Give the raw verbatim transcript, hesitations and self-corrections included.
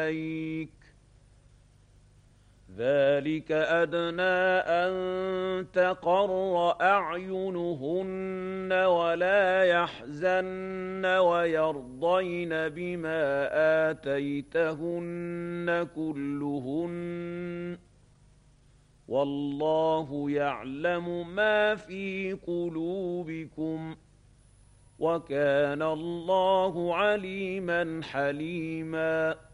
إليك ذلك أدنى أن تقر أعينهن ولا يحزن ويرضين بما آتيتهن كلهن والله يعلم ما في قلوبكم وكان الله عليما حليما